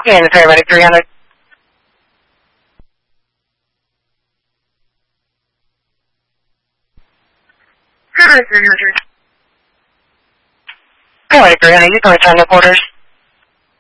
And the paramedic 300. Paramedic 300. Paramedic 300, you can return to quarters.